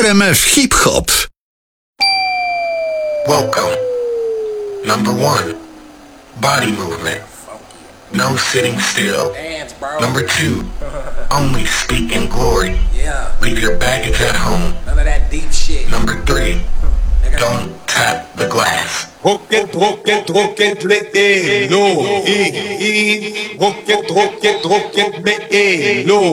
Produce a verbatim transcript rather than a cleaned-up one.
R M F Hip Hop. Welcome. Number one, body movement. No sitting still. Dance, bro. Number two, only speak in glory. Yeah. Leave your baggage at home. None of that deep shit. Number three, Nigga. don't tap the glass. Rocket, rocket, rocket, me, no, e, e, rocket, rocket, rocket, me, no.